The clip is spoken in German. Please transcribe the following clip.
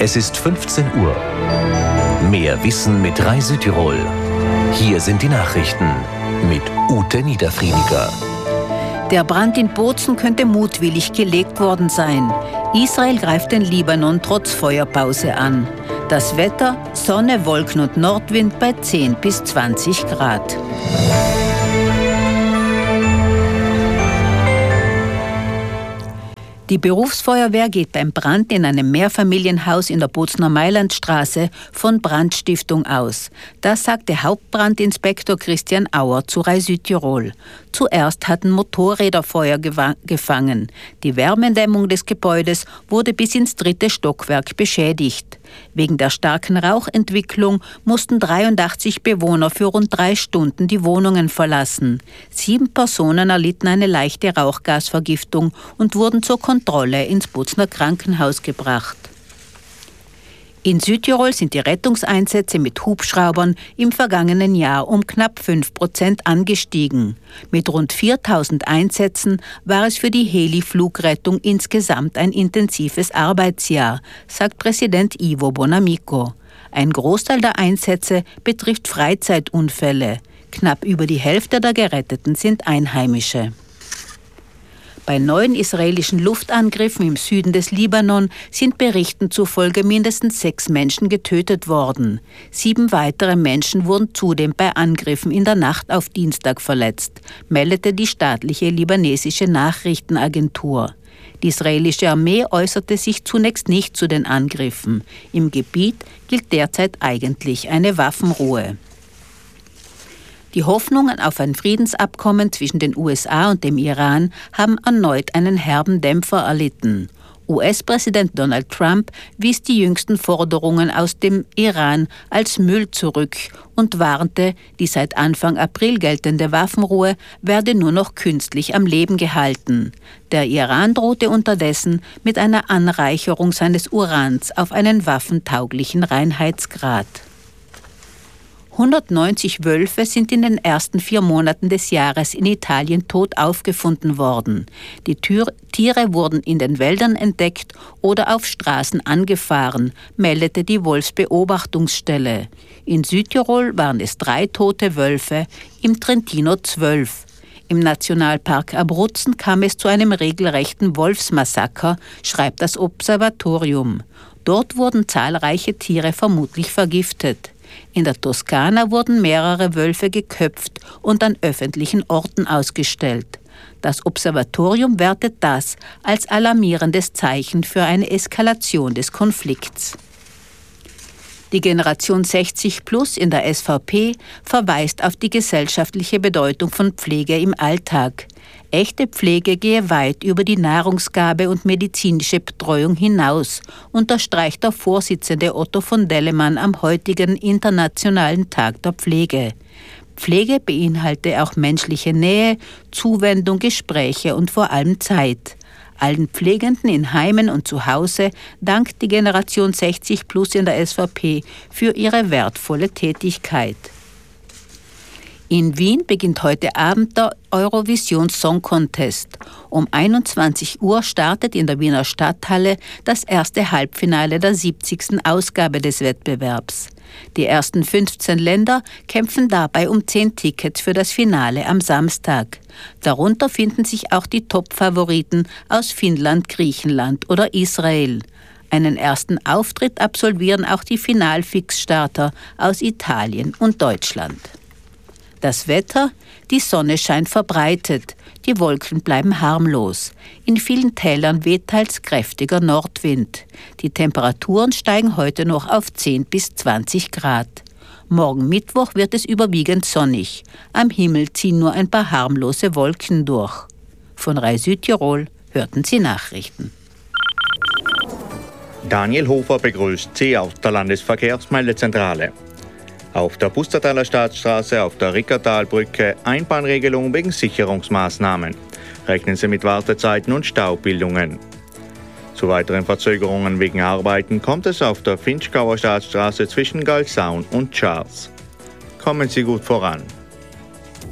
Es ist 15 Uhr. Mehr Wissen mit Rai Südtirol. Hier sind die Nachrichten mit Ute Niederfriediger. Der Brand in Bozen könnte mutwillig gelegt worden sein. Israel greift den Libanon trotz Feuerpause an. Das Wetter: Sonne, Wolken und Nordwind bei 10 bis 20 Grad. Die Berufsfeuerwehr geht beim Brand in einem Mehrfamilienhaus in der Bozener Mailandstraße von Brandstiftung aus. Das sagte Hauptbrandinspektor Christian Auer zu Rai Südtirol. Zuerst hatten Motorräder Feuer gefangen. Die Wärmedämmung des Gebäudes wurde bis ins 3. Stockwerk beschädigt. Wegen der starken Rauchentwicklung mussten 83 Bewohner für rund 3 Stunden die Wohnungen verlassen. 7 Personen erlitten eine leichte Rauchgasvergiftung und wurden zur Kontrolle ins Bozener Krankenhaus gebracht. In Südtirol sind die Rettungseinsätze mit Hubschraubern im vergangenen Jahr um knapp 5% angestiegen. Mit rund 4000 Einsätzen war es für die Heli-Flugrettung insgesamt ein intensives Arbeitsjahr, sagt Präsident Ivo Bonamico. Ein Großteil der Einsätze betrifft Freizeitunfälle. Knapp über die Hälfte der Geretteten sind Einheimische. Bei neuen israelischen Luftangriffen im Süden des Libanon sind Berichten zufolge mindestens 6 Menschen getötet worden. 7 weitere Menschen wurden zudem bei Angriffen in der Nacht auf Dienstag verletzt, meldete die staatliche libanesische Nachrichtenagentur. Die israelische Armee äußerte sich zunächst nicht zu den Angriffen. Im Gebiet gilt derzeit eigentlich eine Waffenruhe. Die Hoffnungen auf ein Friedensabkommen zwischen den USA und dem Iran haben erneut einen herben Dämpfer erlitten. US-Präsident Donald Trump wies die jüngsten Forderungen aus dem Iran als Müll zurück und warnte, die seit Anfang April geltende Waffenruhe werde nur noch künstlich am Leben gehalten. Der Iran drohte unterdessen mit einer Anreicherung seines Urans auf einen waffentauglichen Reinheitsgrad. 190 Wölfe sind in den ersten 4 Monaten des Jahres in Italien tot aufgefunden worden. Die Tiere wurden in den Wäldern entdeckt oder auf Straßen angefahren, meldete die Wolfsbeobachtungsstelle. In Südtirol waren es 3 tote Wölfe, im Trentino 12. Im Nationalpark Abruzzen kam es zu einem regelrechten Wolfsmassaker, schreibt das Observatorium. Dort wurden zahlreiche Tiere vermutlich vergiftet. In der Toskana wurden mehrere Wölfe geköpft und an öffentlichen Orten ausgestellt. Das Observatorium wertet das als alarmierendes Zeichen für eine Eskalation des Konflikts. Die Generation 60+ in der SVP verweist auf die gesellschaftliche Bedeutung von Pflege im Alltag. Echte Pflege gehe weit über die Nahrungsgabe und medizinische Betreuung hinaus, unterstreicht der Vorsitzende Otto von Dellemann am heutigen Internationalen Tag der Pflege. Pflege beinhalte auch menschliche Nähe, Zuwendung, Gespräche und vor allem Zeit. Allen Pflegenden in Heimen und zu Hause dankt die Generation 60+ in der SVP für ihre wertvolle Tätigkeit. In Wien beginnt heute Abend der Eurovision Song Contest. Um 21 Uhr startet in der Wiener Stadthalle das erste Halbfinale der 70. Ausgabe des Wettbewerbs. Die ersten 15 Länder kämpfen dabei um 10 Tickets für das Finale am Samstag. Darunter finden sich auch die Top-Favoriten aus Finnland, Griechenland oder Israel. Einen ersten Auftritt absolvieren auch die Finalfixstarter aus Italien und Deutschland. Das Wetter: Die Sonne scheint verbreitet, die Wolken bleiben harmlos. In vielen Tälern weht teils kräftiger Nordwind. Die Temperaturen steigen heute noch auf 10 bis 20 Grad. Morgen Mittwoch wird es überwiegend sonnig. Am Himmel ziehen nur ein paar harmlose Wolken durch. Von Rai Südtirol hörten Sie Nachrichten. Daniel Hofer begrüßt Sie aus der Landesverkehrsmeldezentrale. Auf der Pustertaler Staatsstraße auf der Rickertalbrücke Einbahnregelung wegen Sicherungsmaßnahmen. Rechnen Sie mit Wartezeiten und Staubildungen. Zu weiteren Verzögerungen wegen Arbeiten kommt es auf der Finchgauer Staatsstraße zwischen Galsaun und Charles. Kommen Sie gut voran.